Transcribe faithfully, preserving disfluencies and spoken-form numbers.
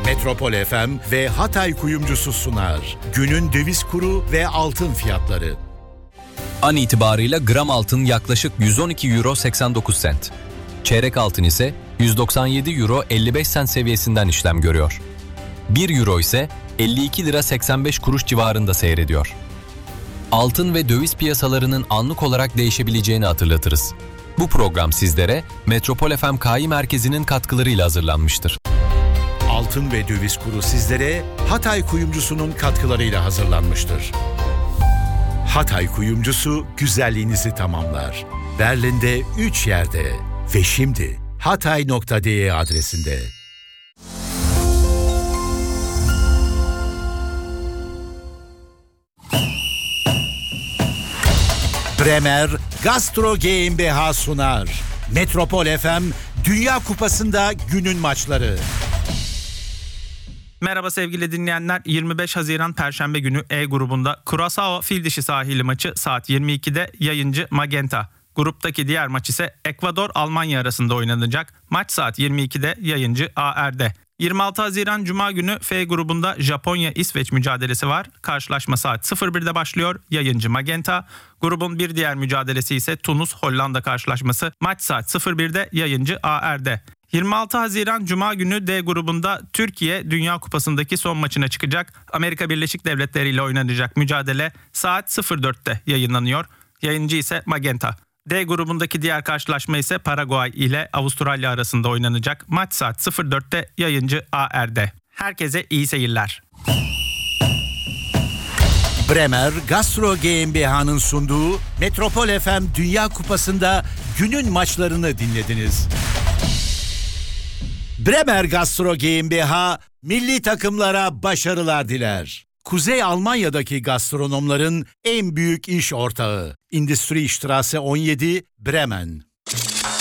Metropol F M ve Hatay Kuyumcusu sunar. Günün döviz kuru ve altın fiyatları. An itibarıyla gram altın yaklaşık yüz on iki euro seksen dokuz sent. Çeyrek altın ise yüz doksan yedi euro elli beş sent seviyesinden işlem görüyor. bir euro ise elli iki lira seksen beş kuruş civarında seyrediyor. Altın ve döviz piyasalarının anlık olarak değişebileceğini hatırlatırız. Bu program sizlere Metropol F M K I Merkezi'nin katkılarıyla hazırlanmıştır. Altın ve döviz kuru sizlere Hatay Kuyumcusu'nun katkılarıyla hazırlanmıştır. Hatay Kuyumcusu güzelliğinizi tamamlar. Berlin'de üç yerde ve şimdi hatay nokta de adresinde. Bremer Gastro GmbH sunar. Metropol F M Dünya Kupası'nda günün maçları. Merhaba sevgili dinleyenler. yirmi beş Haziran Perşembe günü E grubunda Curaçao Fildişi sahili maçı saat yirmi ikide yayıncı Magenta. Gruptaki diğer maç ise Ekvador-Almanya arasında oynanacak. Maç saat yirmi ikide yayıncı A R'de. yirmi altı Haziran Cuma günü F grubunda Japonya-İsveç mücadelesi var. Karşılaşma saat sıfır birde başlıyor. Yayıncı Magenta. Grubun bir diğer mücadelesi ise Tunus-Hollanda karşılaşması. Maç saat sıfır birde yayıncı A R'de. yirmi altı Haziran Cuma günü D grubunda Türkiye Dünya Kupası'ndaki son maçına çıkacak. Amerika Birleşik Devletleri ile oynanacak mücadele saat sıfır dörtte yayınlanıyor. Yayıncı ise Magenta. D grubundaki diğer karşılaşma ise Paraguay ile Avustralya arasında oynanacak. Maç saat sıfır dörtte yayıncı A R'de. Herkese iyi seyirler. Bremer Gastro GmbH'nın sunduğu Metropol F M Dünya Kupası'nda günün maçlarını dinlediniz. Bremer Gastro GmbH milli takımlara başarılar diler. Kuzey Almanya'daki gastronomların en büyük iş ortağı. Industriestraße on yedi, Bremen.